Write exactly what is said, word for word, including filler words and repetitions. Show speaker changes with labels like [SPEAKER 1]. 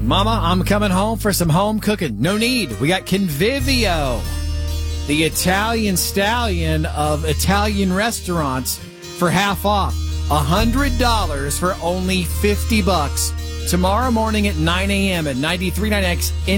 [SPEAKER 1] Mama, I'm coming home for some home cooking. No need. We got Convivio, the Italian stallion of Italian restaurants, for half off. one hundred dollars for only fifty bucks. Tomorrow morning at nine a.m. at ninety-three point nine X